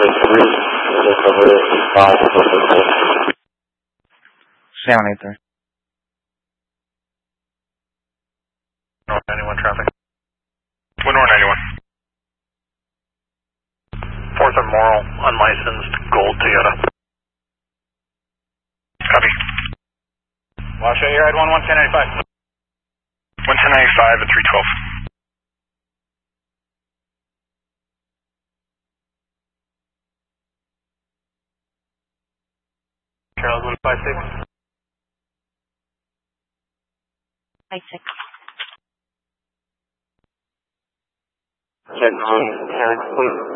783. North 91 traffic. Winmore 91. 4th and Moral, unlicensed, gold Toyota. Copy. Wash out your head 111095. 1195 at 312. Charles, 156. 56. Check on Terrence, please.